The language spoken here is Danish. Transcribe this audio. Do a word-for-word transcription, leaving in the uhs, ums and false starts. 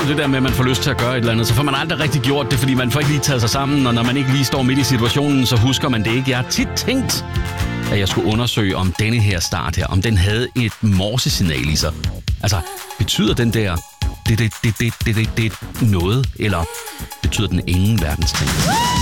det der med, at man får lyst til at gøre et eller andet, så får man aldrig rigtig gjort det, fordi man får ikke lige taget sig sammen, og når man ikke lige står midt i situationen, så husker man det ikke. Jeg har tit tænkt, at jeg skulle undersøge, om denne her start her, om den havde et morsesignal i sig. Altså, betyder den der det, det, det, det, det, det, det noget, eller betyder den ingen verdens ting?